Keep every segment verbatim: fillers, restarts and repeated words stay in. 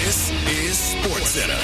This is SportsCenter.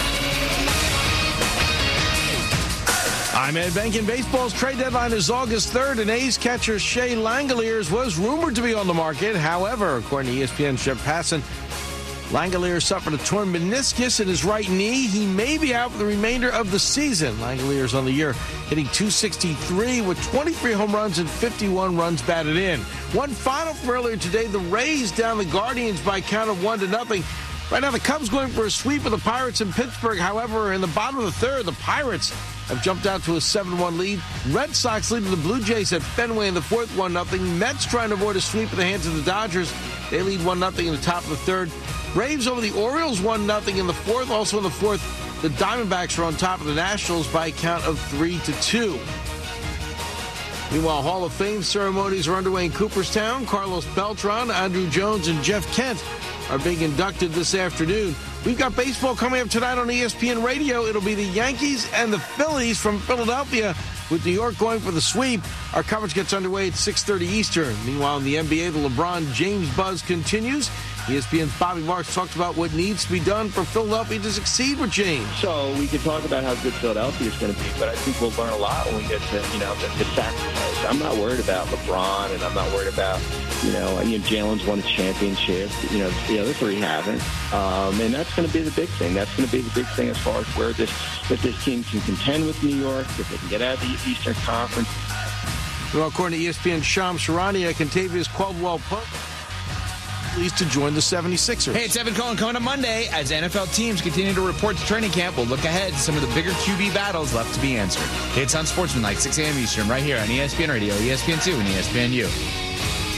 I'm Ed Benkin. Baseball's trade deadline is August third, and A's catcher Shea Langeliers was rumored to be on the market. However, according to E S P N's Jeff Passan, Langeliers suffered a torn meniscus in his right knee. He may be out for the remainder of the season. Langeliers on the year hitting two sixty-three with twenty-three home runs and fifty-one runs batted in. One final from earlier today, the Rays down the Guardians by a count of one to nothing. Right now, the Cubs going for a sweep of the Pirates in Pittsburgh. However, in the bottom of the third, the Pirates have jumped out to a seven one lead. Red Sox leading the Blue Jays at Fenway in the fourth, one nothing. Mets trying to avoid a sweep at the hands of the Dodgers. They lead one nothing in the top of the third. Braves over the Orioles one nothing in the fourth. Also in the fourth, the Diamondbacks are on top of the Nationals by a count of three to two. Meanwhile, Hall of Fame ceremonies are underway in Cooperstown. Carlos Beltran, Andrew Jones, and Jeff Kent are being inducted this afternoon. We've got baseball coming up tonight on E S P N Radio. It'll be the Yankees and the Phillies from Philadelphia, with New York going for the sweep. Our coverage gets underway at six thirty Eastern. Meanwhile, in the N B A, the LeBron James buzz continues. E S P N's Bobby Marks talked about what needs to be done for Philadelphia to succeed with James. So we could talk about how good Philadelphia is going to be, but I think we'll learn a lot when we get to, you know, the, the sacrifice. I'm not worried about LeBron, and I'm not worried about, you know, you know Jalen's won a championship. You know, the other three haven't. Um, and that's going to be the big thing. That's going to be the big thing as far as where this, if this team can contend with New York, if they can get out of the Eastern Conference. Well, according to E S P N's Shams Charania, Contavious Caldwell-Pope pleased to join the seventy-sixers. Hey, it's Evan Cohen coming up Monday. As N F L teams continue to report to training camp, we'll look ahead to some of the bigger Q B battles left to be answered. It's on Sportsmanlike, six a.m. Eastern, right here on E S P N Radio, E S P N two, and E S P N U.